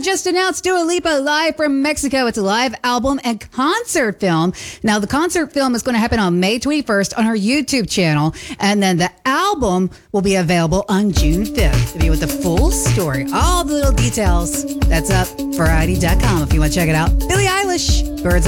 just announced Dua Lipa live from Mexico. It's a live album and concert film. Now, the concert film is going to happen on May 21st on her YouTube channel. And then the album will be available on June 5th to be with the full story. All the little details. That's up, Variety.com if you want to check it out. Billie Eilish, Birds